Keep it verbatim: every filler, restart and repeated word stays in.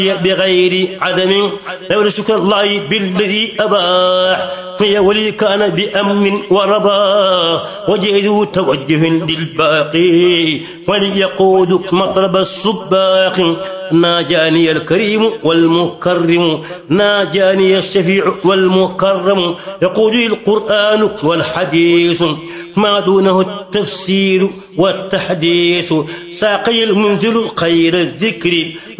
بغير عدم لولا شكر الله بالذي أباح يا ولي كان بأمن وربا وجهه توجه للباقي وليقودك مطلب الصباق ناجاني الكريم والمكرم ناجاني الشفيع والمكرم يقول القرآن والحديث ما دونه التفسير والتحديث ساقي المنزل خير الذكر